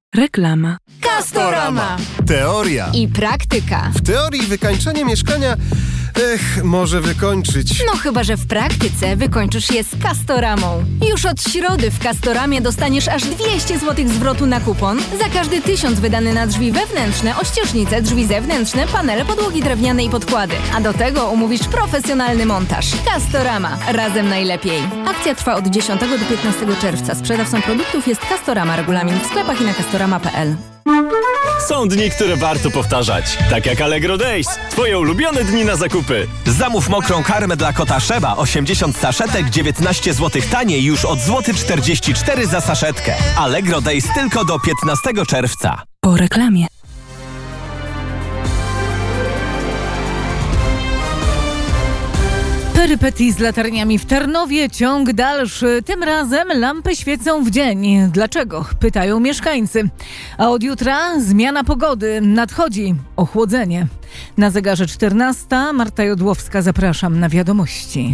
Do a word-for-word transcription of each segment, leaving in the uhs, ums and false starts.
Reklama. Castorama. Teoria I praktyka. W teorii wykańczenie mieszkania, ech, może wykończyć. No chyba, że w praktyce wykończysz je z Castoramą. Już od środy w Castoramie dostaniesz aż dwieście złotych zwrotu na kupon za każdy tysiąc wydany na drzwi wewnętrzne, ościeżnice, drzwi zewnętrzne, panele, podłogi drewniane i podkłady. A do tego umówisz profesjonalny montaż. Castorama. Razem najlepiej. Akcja trwa od dziesiątego do piętnastego czerwca. Sprzedawcą produktów jest Castorama. Regulamin w sklepach i na castorama kropka p l. Są dni, które warto powtarzać. Tak jak Allegro Days. Twoje ulubione dni na zakupy. Zamów mokrą karmę dla kota Sheba osiemdziesiąt saszetek, dziewiętnaście złotych taniej już od złoty czterdzieści cztery za saszetkę. Allegro Days tylko do piętnastego czerwca. Po reklamie. Perypetii z latarniami w Tarnowie, ciąg dalszy. Tym razem lampy świecą w dzień. Dlaczego? Pytają mieszkańcy. A od jutra zmiana pogody. Nadchodzi ochłodzenie. Na zegarze czternasta. Marta Jodłowska, zapraszam na wiadomości.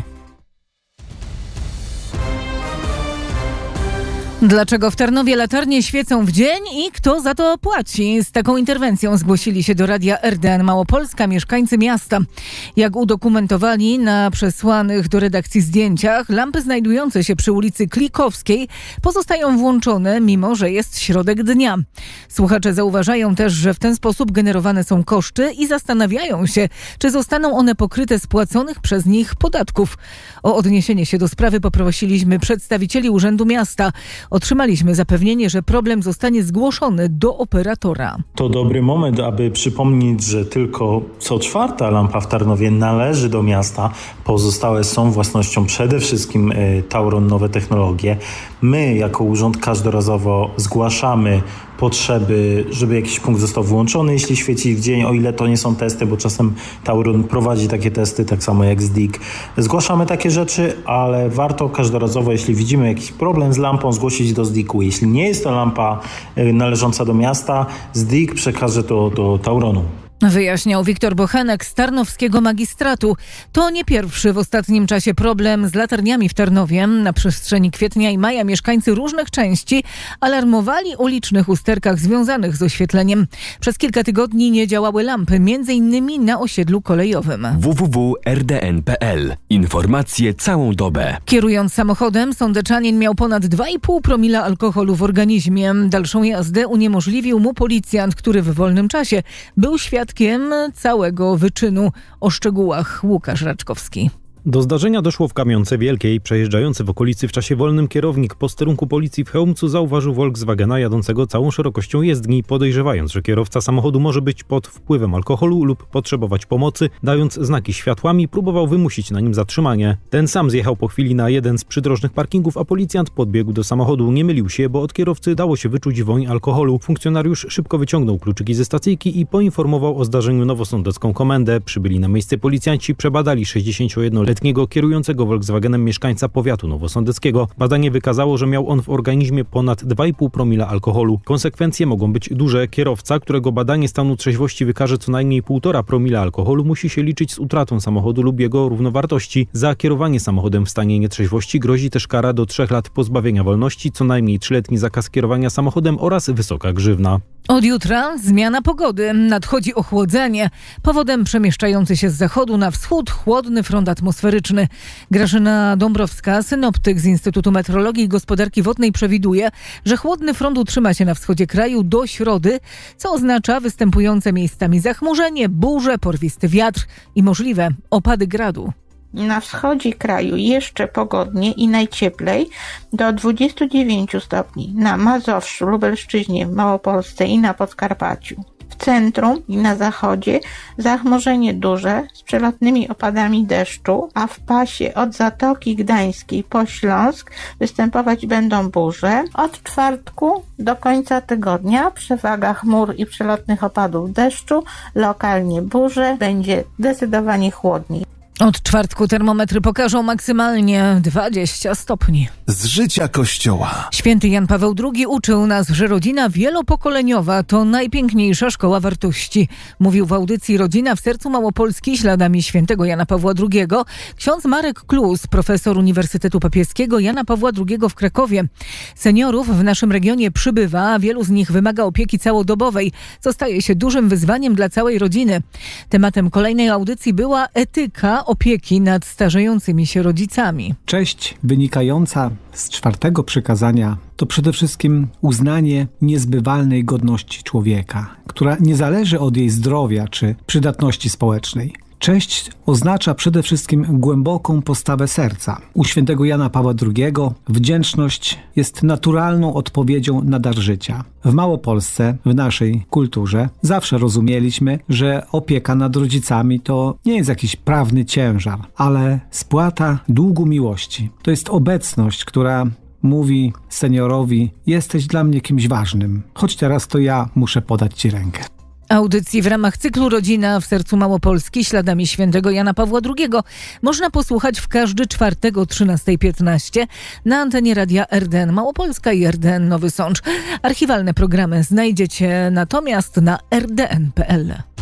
Dlaczego w Tarnowie latarnie świecą w dzień i kto za to płaci? Z taką interwencją zgłosili się do Radia R D N Małopolska mieszkańcy miasta. Jak udokumentowali na przesłanych do redakcji zdjęciach, lampy znajdujące się przy ulicy Klikowskiej pozostają włączone, mimo że jest środek dnia. Słuchacze zauważają też, że w ten sposób generowane są koszty i zastanawiają się, czy zostaną one pokryte z płaconych przez nich podatków. O odniesienie się do sprawy poprosiliśmy przedstawicieli Urzędu Miasta. Otrzymaliśmy zapewnienie, że problem zostanie zgłoszony do operatora. To dobry moment, aby przypomnieć, że tylko co czwarta lampa w Tarnowie należy do miasta. Pozostałe są własnością przede wszystkim y, Tauron Nowe Technologie. My jako urząd każdorazowo zgłaszamy potrzeby, żeby jakiś punkt został włączony, jeśli świeci w dzień, o ile to nie są testy, bo czasem Tauron prowadzi takie testy, tak samo jak Z D I K. Zgłaszamy takie rzeczy, ale warto każdorazowo, jeśli widzimy jakiś problem z lampą, zgłosić do Z D I K-u. Jeśli nie jest to lampa należąca do miasta, Z D I K przekaże to do Tauronu. Wyjaśniał Wiktor Bochenek z Tarnowskiego Magistratu. To nie pierwszy w ostatnim czasie problem z latarniami w Tarnowie. Na przestrzeni kwietnia i maja mieszkańcy różnych części alarmowali o licznych usterkach związanych z oświetleniem. Przez kilka tygodni nie działały lampy, między innymi na osiedlu kolejowym. w w w kropka r d n kropka p l. Informacje całą dobę. Kierując samochodem, sądeczanin miał ponad dwa i pół promila alkoholu w organizmie. Dalszą jazdę uniemożliwił mu policjant, który w wolnym czasie był świadkiem całego wyczynu. O szczegółach Łukasz Raczkowski. Do zdarzenia doszło w Kamionce Wielkiej. Przejeżdżający w okolicy w czasie wolnym kierownik posterunku policji w Chełmcu zauważył Volkswagena jadącego całą szerokością jezdni, podejrzewając, że kierowca samochodu może być pod wpływem alkoholu lub potrzebować pomocy. Dając znaki światłami, próbował wymusić na nim zatrzymanie. Ten sam zjechał po chwili na jeden z przydrożnych parkingów, a policjant podbiegł do samochodu. Nie mylił się, bo od kierowcy dało się wyczuć woń alkoholu. Funkcjonariusz szybko wyciągnął kluczyki ze stacyjki i poinformował o zdarzeniu nowosądecką komendę. Przybyli na miejsce policjanci, przebadali sześćdziesięciojednoletniego kierującego Volkswagenem mieszkańca powiatu nowosądeckiego. Badanie wykazało, że miał on w organizmie ponad dwa i pół promila alkoholu. Konsekwencje mogą być duże. Kierowca, którego badanie stanu trzeźwości wykaże co najmniej półtora promila alkoholu, musi się liczyć z utratą samochodu lub jego równowartości. Za kierowanie samochodem w stanie nietrzeźwości grozi też kara do trzech lat pozbawienia wolności, co najmniej trzyletni zakaz kierowania samochodem oraz wysoka grzywna. Od jutra zmiana pogody. Nadchodzi ochłodzenie. Powodem przemieszczający się z zachodu na wschód chłodny front atmosferyczny. Grażyna Dąbrowska, synoptyk z Instytutu Meteorologii i Gospodarki Wodnej, przewiduje, że chłodny front utrzyma się na wschodzie kraju do środy, co oznacza występujące miejscami zachmurzenie, burze, porwisty wiatr i możliwe opady gradu. Na wschodzie kraju jeszcze pogodnie i najcieplej do dwudziestu dziewięciu stopni. Na Mazowszu, Lubelszczyźnie, w Małopolsce i na Podkarpaciu. W centrum i na zachodzie zachmurzenie duże z przelotnymi opadami deszczu, a w pasie od Zatoki Gdańskiej po Śląsk występować będą burze. Od czwartku do końca tygodnia przewaga chmur i przelotnych opadów deszczu, lokalnie burze, będzie zdecydowanie chłodniej. Od czwartku termometry pokażą maksymalnie dwadzieścia stopni. Z życia Kościoła. Święty Jan Paweł drugi uczył nas, że rodzina wielopokoleniowa to najpiękniejsza szkoła wartości. Mówił w audycji Rodzina w sercu Małopolski śladami świętego Jana Pawła drugiego ksiądz Marek Klus, profesor Uniwersytetu Papieskiego Jana Pawła drugiego w Krakowie. Seniorów w naszym regionie przybywa, a wielu z nich wymaga opieki całodobowej, co staje się dużym wyzwaniem dla całej rodziny. Tematem kolejnej audycji była etyka opieki nad starzejącymi się rodzicami. Cześć wynikająca z czwartego przykazania to przede wszystkim uznanie niezbywalnej godności człowieka, która nie zależy od jej zdrowia czy przydatności społecznej. Cześć oznacza przede wszystkim głęboką postawę serca. U świętego Jana Pawła drugiego wdzięczność jest naturalną odpowiedzią na dar życia. W Małopolsce, w naszej kulturze, zawsze rozumieliśmy, że opieka nad rodzicami to nie jest jakiś prawny ciężar, ale spłata długu miłości. To jest obecność, która mówi seniorowi: jesteś dla mnie kimś ważnym, choć teraz to ja muszę podać ci rękę. Audycji w ramach cyklu Rodzina w sercu Małopolski śladami świętego Jana Pawła drugiego można posłuchać w każdy czwartek o trzynasta piętnaście na antenie radia R D N Małopolska i R D N Nowy Sącz. Archiwalne programy znajdziecie natomiast na r d n kropka p l.